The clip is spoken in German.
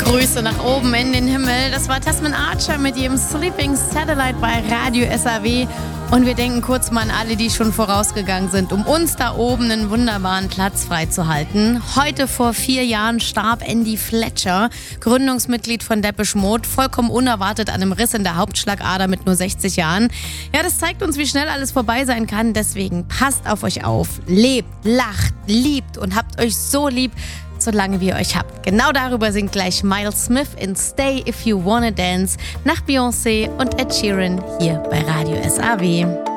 Grüße nach oben in den Himmel. Das war Tasman Archer mit ihrem Sleeping Satellite bei Radio SAW. Und wir denken kurz mal an alle, die schon vorausgegangen sind, um uns da oben einen wunderbaren Platz freizuhalten. Heute vor 4 Jahren starb Andy Fletcher, Gründungsmitglied von Depeche Mode, vollkommen unerwartet an einem Riss in der Hauptschlagader mit nur 60 Jahren. Ja, das zeigt uns, wie schnell alles vorbei sein kann. Deswegen passt auf euch auf, lebt, lacht, liebt und habt euch so lieb, solange wir euch habt. Genau darüber singt gleich Miles Smith in Stay If You Wanna Dance nach Beyoncé und Ed Sheeran hier bei Radio SAW.